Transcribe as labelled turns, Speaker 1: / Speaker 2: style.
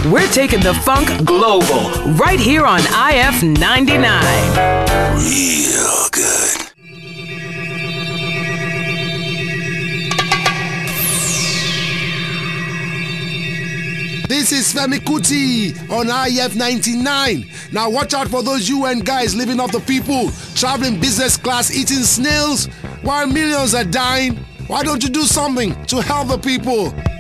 Speaker 1: We're taking the funk global right here on IF 99.
Speaker 2: Real good.
Speaker 3: This is Femi Kuti on IF 99. Now watch out for those UN guys living off the people, traveling business class, eating snails while millions are dying. Why don't you do something to help the people?